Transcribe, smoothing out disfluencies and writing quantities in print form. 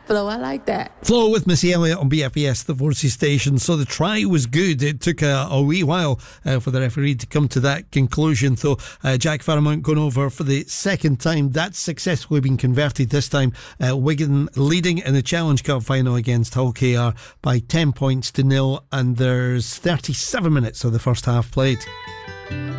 Flo, I like that. Flo with Missy Elliott on BFES, the Voices station. So the try was good. It took a wee while for the referee to come to that conclusion. So Jack Fairmount going over for the second time. That's successfully been converted this time. Wigan leading in the Challenge Cup final against Hull KR by 10 points to 0. And there's 37 minutes of the first half played.